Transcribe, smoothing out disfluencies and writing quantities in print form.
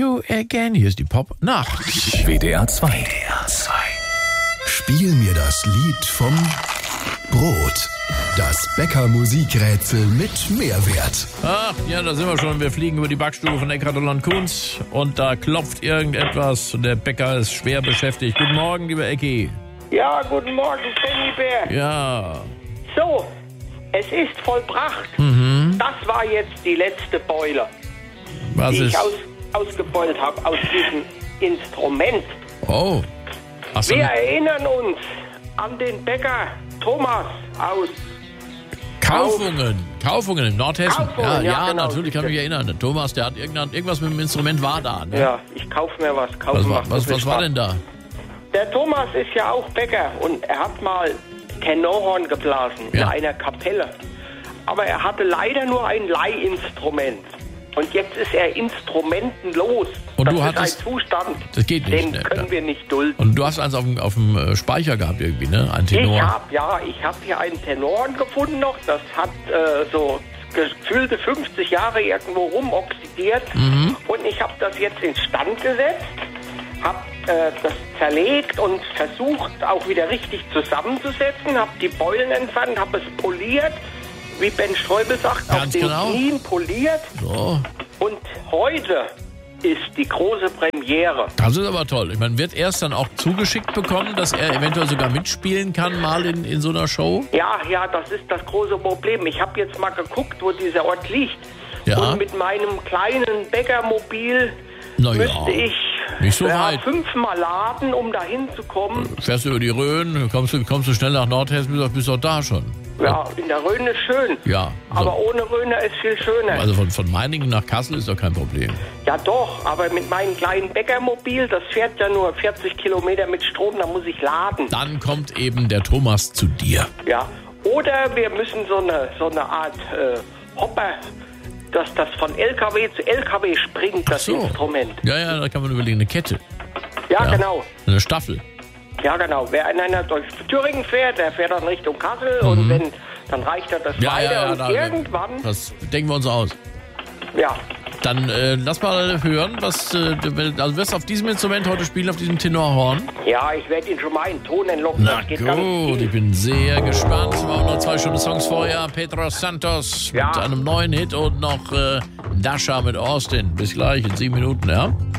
you again. Hier ist die Pop-Nacht. WDR 2. Spiel mir das Lied vom Brot. Das Bäcker-Musikrätsel mit Mehrwert. Ach, ja, da sind wir schon. Wir fliegen über die Backstube von Eckhard und Kunz und da klopft irgendetwas und der Bäcker ist schwer beschäftigt. Guten Morgen, lieber Ecki. Ja, guten Morgen, Bär. Ja. So, es ist vollbracht. Das war jetzt die letzte Beule, Was die ist? ich ausgebeult habe aus diesem Instrument. Oh. Ach so, Wir erinnern uns an den Bäcker Thomas aus Kaufungen in Nordhessen. Kaufungen, ja, genau. Natürlich kann ich mich erinnern. Der Thomas, der hat irgendwas mit dem Instrument war da. Ne? Ja, ich kauf mir was. Was war denn da? Der Thomas ist ja auch Bäcker und er hat mal Tenorhorn geblasen in einer Kapelle. Aber er hatte leider nur ein Leihinstrument. Und jetzt ist er instrumentenlos. Und das du ist hattest- ein Zustand, Das geht nicht, den ne? können wir nicht dulden. Und du hast eins auf dem Speicher gehabt irgendwie, ne? Ein Tenor. Ich hab hier einen Tenorhorn gefunden noch. Das hat so gefühlte 50 Jahre irgendwo rumoxidiert. Und ich habe das jetzt instand gesetzt, habe das zerlegt und versucht auch wieder richtig zusammenzusetzen, habe die Beulen entfernt, habe es poliert, wie Ben Streubel sagt, Ganz auf den genau. Knien poliert. So. Und heute ist die große Premiere. Das ist aber toll. Man wird erst dann auch zugeschickt bekommen, dass er eventuell sogar mitspielen kann, mal in so einer Show. Ja, das ist das große Problem. Ich habe jetzt mal geguckt, wo dieser Ort liegt. Ja. Und mit meinem kleinen Bäckermobil Na ja, müsste ich nicht so weit. 5-mal laden, um da hinzukommen. Fährst du über die Rhön, kommst du schnell nach Nordhessen, bist auch da schon. Ja, in der Rhön ist schön. Ja. Aber ohne Rhöner ist viel schöner. Also von Meiningen nach Kassel ist doch kein Problem. Ja doch, aber mit meinem kleinen Bäckermobil, das fährt ja nur 40 Kilometer mit Strom, da muss ich laden. Dann kommt eben der Thomas zu dir. Ja. Oder wir müssen so eine Art Hopper, dass das von LKW zu LKW springt, das So. Instrument. Ja, da kann man überlegen, eine Kette. Ja, genau. Eine Staffel. Ja, genau. Wer einer durch Thüringen fährt, der fährt dann Richtung Kassel und dann reicht er das weiter und irgendwann, Das denken wir uns aus. ja, Dann lass mal hören, also du wirst auf diesem Instrument heute spielen, auf diesem Tenorhorn. ja, ich werde ihn schon mal in Ton entlocken. Na Das geht ganz gut, ich easy. bin sehr gespannt. Wir haben noch 2 Stunden Songs vorher. Pedro Santos Ja. mit einem neuen Hit und noch Dasha mit Austin. Bis gleich in 7 Minuten, ja?